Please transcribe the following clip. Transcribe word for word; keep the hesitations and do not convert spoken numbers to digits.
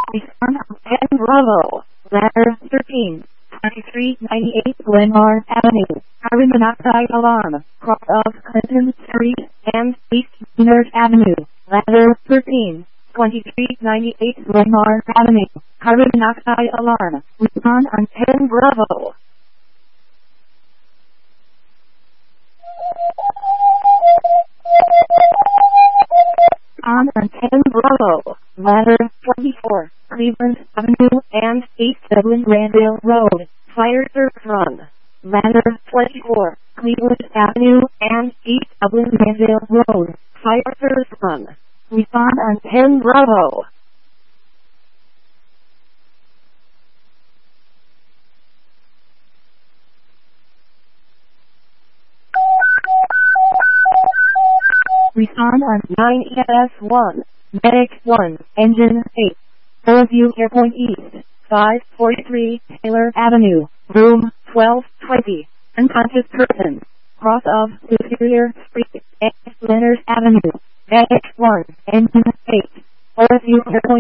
Respond on ten Bravo. Ladder thirteen. twenty-three ninety-eight Glenmar Avenue. Carbon monoxide alarm. Cross of Clinton Street and East Nerd Avenue. Ladder thirteen. twenty-three ninety-eight Glenmar Avenue. Carbon monoxide alarm. Respond on ten Bravo. On on ten Bravo. Ladder twenty-four. Cleveland Avenue and East Dublin Granville Road. Fire service run. Ladder twenty-four. Cleveland Avenue and East Dublin Granville Road. Fire service run. Respond on ten Bravo. Respond on nine E S one. Medic one. Engine eight. Bellevue Airport East. five forty-three Taylor Avenue. Room twelve twenty. Unconscious person. Cross of Superior Street and Leonard Avenue. Medic one. Engine eight. Bellevue Airport